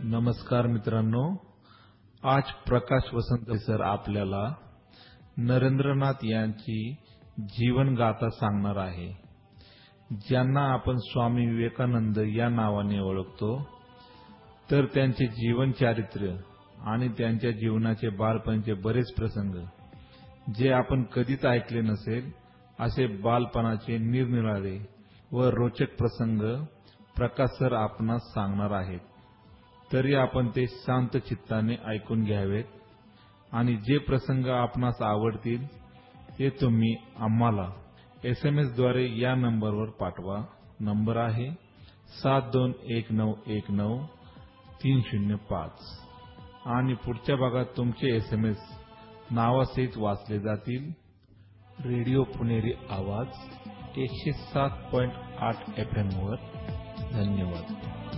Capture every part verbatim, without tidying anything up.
नमस्कार मित्रांनो, आज प्रकाश वसंत सर आपल्याला नरेंद्रनाथ यांची जीवन गाथा सांगणार आहे, ज्यांना आपण स्वामी विवेकानंद या नावाने ओळखतो। तर त्यांचे जीवन चारित्र्य आणि त्यांच्या जीवनाचे बालपणीचे बरेच प्रसंग जे आपण कधीच ऐकले नसेल असे बालपणाचे निरनिराळे व रोचक प्रसंग प्रकाश सर आपणास सांगणार आहेत। तरी आपण ते शांत चित्ताने ऐकून घ्यावेत आणि जे प्रसंग आपणास आवडतील ते तुम्ही आम्हाला एसएमएस द्वारे या नंबरवर पाठवा। नंबर आहे सात दोन एक नऊ एक नऊ तीन शून्य पाच आणि पुढच्या भागात तुमचे एसएमएस नावासहित वाचले जातील। रेडिओ पुणेरी आवाज एकशे सात पॉइंट आठ एफ एम वर। धन्यवाद।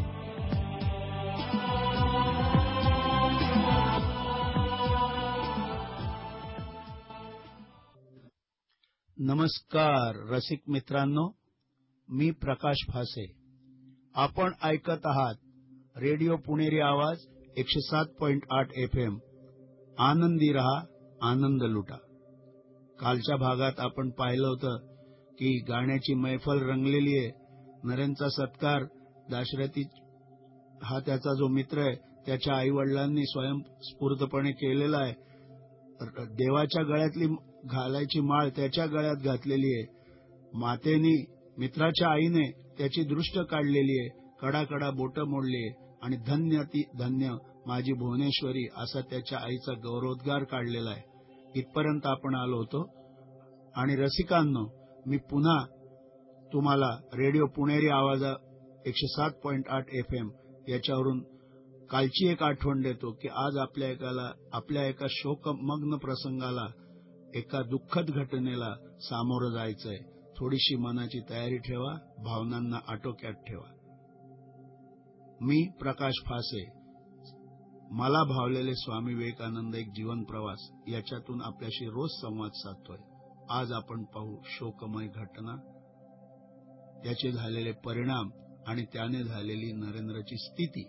नमस्कार रसिक मित्रांनो, मी प्रकाश फासे। आपण ऐकत आहात रेडिओ पुणेरी आवाज एकशे सात पॉइंट आठ एफ एम। आनंदी रहा, आनंद लुटा। कालच्या भागात आपण पाहिलं होतं की गाण्याची मैफल रंगलेली आहे। नरेंद्रचा सत्कार दाशरथी हा त्याचा जो मित्र आहे त्याच्या आईवडिलांनी स्वयंस्फूर्तपणे केलेला आहे। देवाच्या गळ्यातली घालायची माळ त्याच्या गळ्यात घातलेली आहे। मातेनी मित्राच्या आईने त्याची दृष्ट काढलेली आहे, कडाकडा बोट मोडली आहे आणि धन्य ती धन्य माझी भुवनेश्वरी असा त्याच्या आईचा गौरवोद्गार काढलेला आहे। इथपर्यंत आपण आलो होतो आणि रसिकांनो, मी पुन्हा तुम्हाला रेडिओ पुणेरी आवाज एकशे सात पॉइंट आठ एफ एम याच्यावरून कालची एक आठवण देतो की आज आपल्या एकाला आपल्या एका शोकमग्न प्रसंगाला, एका दुःखद घटनेला सामोरं जायचंय। थोडीशी मनाची तयारी ठेवा, भावनांना आटोक्यात ठेवा। मी प्रकाश फासे, मला भावलेले स्वामी विवेकानंद एक जीवन प्रवास याच्यातून आपल्याशी रोज संवाद साधतोय। आज आपण पाहू शोकमय घटना, त्याचे झालेले परिणाम आणि त्याने झालेली नरेंद्रची स्थिती।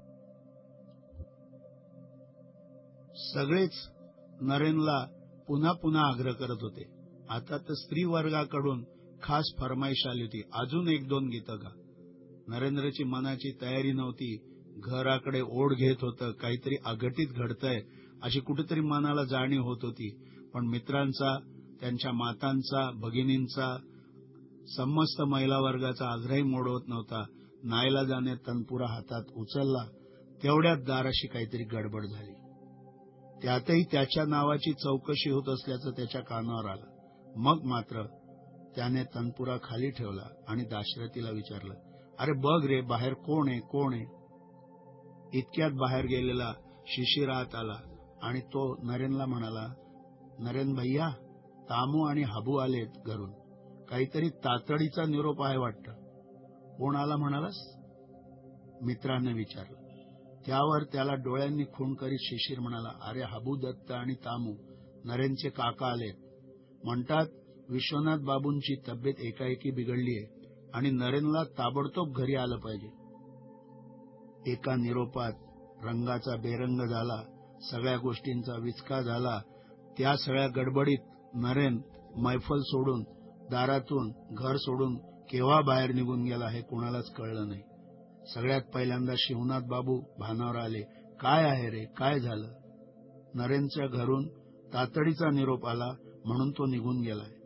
सगळेच नरेंद्रला पुन्हा पुन्हा आग्रह करत होते। आता तर स्त्री वर्गाकडून खास फरमाईश आली होती, अजून एक दोन गीतं गा। नरेंद्रची मनाची तयारी नव्हती, घराकडे ओढ घेत होतं, काहीतरी अघटित घडतंय अशी कुठेतरी मनाला जाणीव होत होती। पण मित्रांचा, त्यांच्या मातांचा, भगिनींचा, समस्त महिला वर्गाचा आग्रही मोडवत नव्हता। नाईलाजाने तनपुरा हातात उचलला, तेवढ्यात दाराशी काहीतरी गडबड झाली। त्यातही त्याच्या नावाची चौकशी होत असल्याचं त्याच्या कानावर आलं। मग मात्र त्याने तनपुरा खाली ठेवला आणि दाशरथीला विचारलं, अरे बघ रे, बाहेर कोण आहे कोण आहे? इतक्यात बाहेर गेलेला शिशिर आत आला आणि तो नरेंद्रला म्हणाला, नरेंद्र भैया, तामू आणि हाबू आलेत घरून, काहीतरी तातडीचा निरोप आहे वाटतं। कोण आला म्हणालास? मित्राने विचारलं। त्यावर त्याला डोळ्यांनी खूण करीत शिशिर म्हणाला, अरे हाबू, दत्त आणि तामू नरेंद्रचे काका आलेत। म्हणतात विश्वनाथ बाबूंची तब्येत एकाएकी बिघडली आहे आणि नरेंद्रला ताबडतोब घरी आलं पाहिजे। एका निरोपात रंगाचा बेरंग झाला, सगळ्या गोष्टींचा विचका झाला। त्या सगळ्या गडबडीत नरेंद्र मैफल सोडून, दारातून, घर सोडून केव्हा बाहेर निघून गेला हे कोणालाच कळलं नाही। सगळ्यात पहिल्यांदा शिवनाथ बाबू भानावर आले। काय आहे रे, काय झालं? नरेंद्रच्या घरून तातडीचा निरोप आला म्हणून तो निघून गेलाय।